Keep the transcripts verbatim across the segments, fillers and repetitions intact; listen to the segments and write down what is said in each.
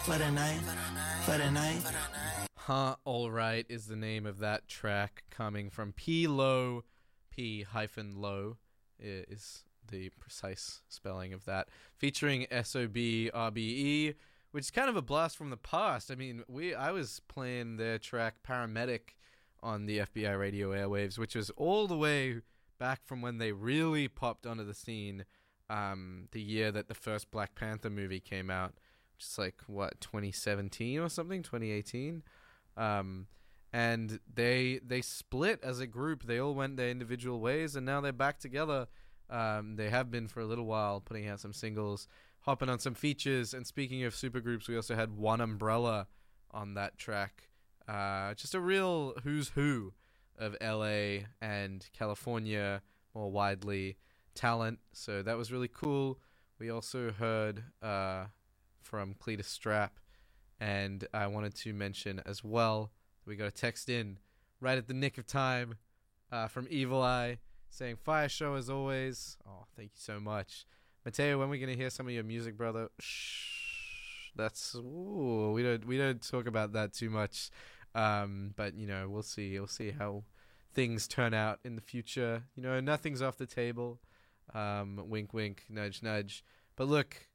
for the night, for the night. Huh, Alright is the name of that track, coming from P Low. P hyphen low is the precise spelling of that, featuring S O B R B E, which is kind of a blast from the past. I mean, we I was playing their track Paramedic on the F B I radio airwaves, which was all the way back from when they really popped onto the scene, um, the year that the first Black Panther movie came out, which is like, what, twenty seventeen or something, twenty eighteen? Um, and they they split as a group. They all went their individual ways, and now they're back together. Um, they have been for a little while, putting out some singles, hopping on some features. And speaking of supergroups, we also had One Umbrella on that track. Uh, just a real who's who of L A and California, more widely, talent. So that was really cool. We also heard uh, from Cletus Strap. And I wanted to mention as well, we got a text in right at the nick of time uh, from Evil Eye saying, fire show as always. Oh, thank you so much. Mateo, when are we going to hear some of your music, brother? Shh. That's, ooh, we don't, we don't talk about that too much. Um, but, you know, we'll see. We'll see how things turn out in the future. You know, nothing's off the table. Um, wink, wink, nudge, nudge. But look,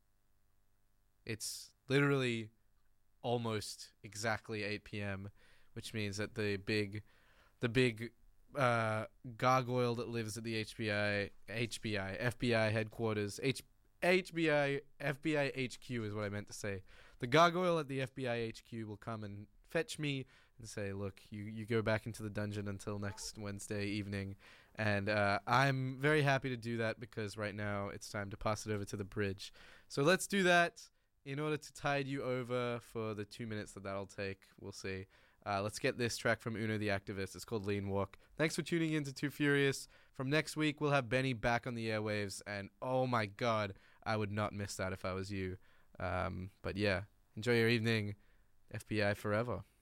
it's literally almost exactly eight p.m., which means that the big the big uh, gargoyle that lives at the H B I H B I F B I headquarters, H, HBI F B I H Q is what I meant to say. The gargoyle at the F B I H Q will come and fetch me and say, look, you, you go back into the dungeon until next Wednesday evening. And uh, I'm very happy to do that, because right now it's time to pass it over to the bridge. So let's do that. In order to tide you over for the two minutes that that'll take, we'll see. Uh, let's get this track from Uno the Activist. It's called Lean Walk. Thanks for tuning in to Too Furious. From next week, we'll have Benny back on the airwaves, and oh my god, I would not miss that if I was you. Um, but yeah, enjoy your evening. F B I forever.